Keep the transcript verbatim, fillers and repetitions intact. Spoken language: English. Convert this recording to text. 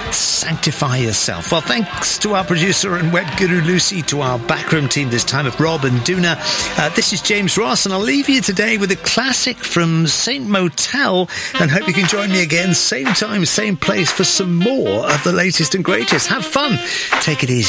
Sanctify Yourself. Well, thanks to our producer and web guru Lucy, to our backroom team this time of Rob and Duna. Uh, this is James Ross, and I'll leave you today with a classic from Saint Motel, and hope you can join me again, same time, same place, for some more of the latest and greatest. Have fun. Take it easy.